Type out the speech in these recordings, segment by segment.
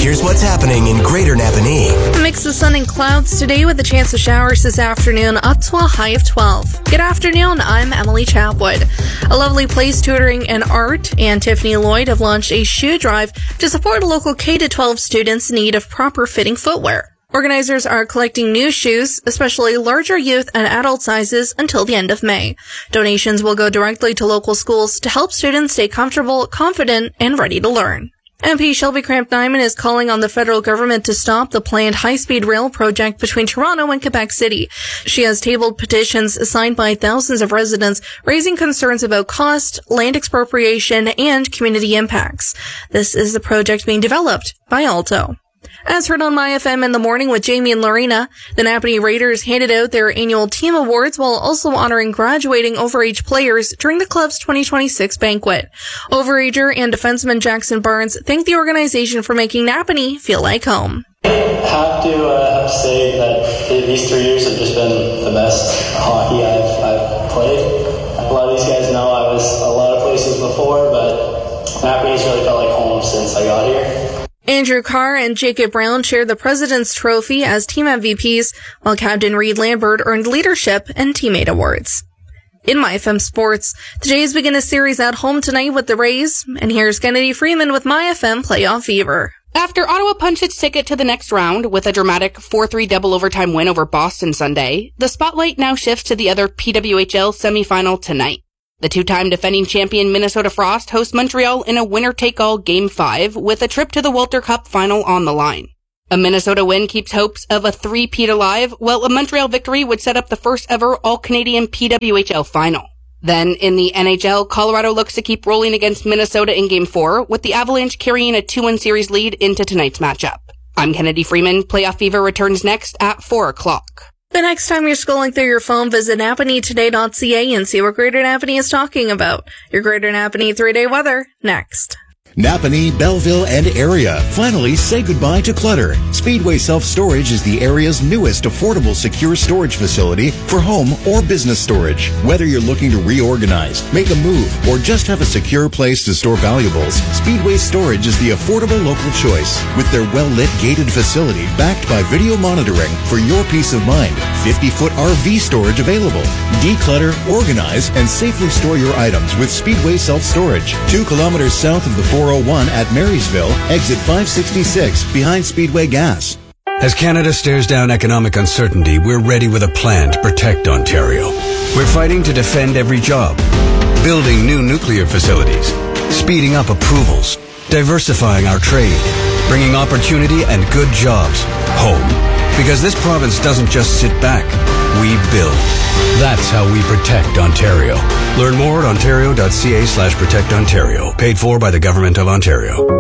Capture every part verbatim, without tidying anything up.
Here's what's happening in Greater Napanee. A mix of sun and clouds today with a chance of showers this afternoon up to a high of twelve. Good afternoon, I'm Emily Chapwood. A Lovely Place Tutoring and Art and Tiffany Lloyd have launched a shoe drive to support local K to twelve students in need of proper fitting footwear. Organizers are collecting new shoes, especially larger youth and adult sizes, until the end of May. Donations will go directly to local schools to help students stay comfortable, confident, and ready to learn. M P Shelby Cramp-Nyman is calling on the federal government to stop the planned high-speed rail project between Toronto and Quebec City. She has tabled petitions signed by thousands of residents, raising concerns about cost, land expropriation, and community impacts. This is the project being developed by Alto. As heard on My F M in the morning with Jamie and Lorena, the Napanee Raiders handed out their annual team awards while also honoring graduating overage players during the club's twenty twenty-six banquet. Overager and defenseman Jackson Barnes thanked the organization for making Napanee feel like home. I have to, uh, have to say that these three years have just been the best hockey I've, I've played. A lot of these guys know I was a lot of places before, but Napanee's really felt like home since I got here. Andrew Carr and Jacob Brown shared the President's Trophy as team M V Ps, while Captain Reed Lambert earned leadership and teammate awards. In My F M Sports, the Jays begin a series at home tonight with the Rays, and here's Kennedy Freeman with My F M Playoff Fever. After Ottawa punched its ticket to the next round with a dramatic four three double overtime win over Boston Sunday, the spotlight now shifts to the other P W H L semifinal tonight. The two-time defending champion Minnesota Frost host Montreal in a winner-take-all Game five with a trip to the Walter Cup final on the line. A Minnesota win keeps hopes of a three-peat alive, while a Montreal victory would set up the first-ever All-Canadian P W H L final. Then, in the N H L, Colorado looks to keep rolling against Minnesota in Game four, with the Avalanche carrying a two one series lead into tonight's matchup. I'm Kennedy Freeman. Playoff Fever returns next at four o'clock. The next time you're scrolling through your phone, visit Napanee Today dot C A and see what Greater Napanee is talking about. Your Greater Napanee three-day weather, next. Napanee, Belleville, and area. Finally, say goodbye to clutter. Speedway Self-Storage is the area's newest affordable secure storage facility for home or business storage. Whether you're looking to reorganize, make a move, or just have a secure place to store valuables, Speedway Storage is the affordable local choice. With their well-lit gated facility backed by video monitoring for your peace of mind. fifty-foot R V storage available. Declutter, organize, and safely store your items with Speedway Self-Storage. Two kilometers south of the four oh one at Marysville, exit five sixty-six, behind Speedway Gas. As Canada stares down economic uncertainty, we're ready with a plan to protect Ontario. We're fighting to defend every job, building new nuclear facilities, speeding up approvals, diversifying our trade, bringing opportunity and good jobs home. Because this province doesn't just sit back, we build. That's how we protect Ontario. Learn more at ontario.ca slash protect Ontario. Paid for by the Government of Ontario.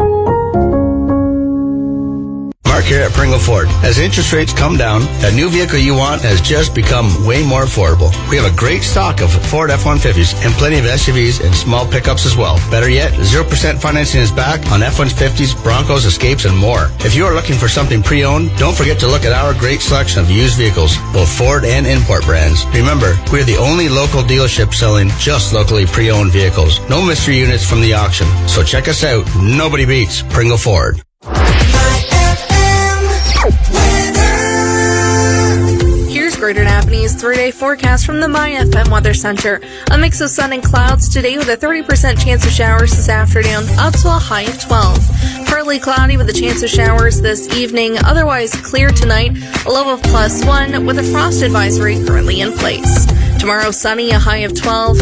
Mark here at Pringle Ford. As interest rates come down, that new vehicle you want has just become way more affordable. We have a great stock of Ford F one fifties and plenty of S U Vs and small pickups as well. Better yet, zero percent financing is back on F one fifties, Broncos, Escapes, and more. If you are looking for something pre-owned, don't forget to look at our great selection of used vehicles, both Ford and import brands. Remember, we're the only local dealership selling just locally pre-owned vehicles. No mystery units from the auction. So check us out. Nobody beats Pringle Ford. Here's Greater Napanee's three-day forecast from the My F M Weather Center. A mix of sun and clouds today with a thirty percent chance of showers this afternoon, up to a high of twelve. Partly cloudy with a chance of showers this evening, otherwise clear tonight, a low of plus one with a frost advisory currently in place. Tomorrow sunny, a high of twelve.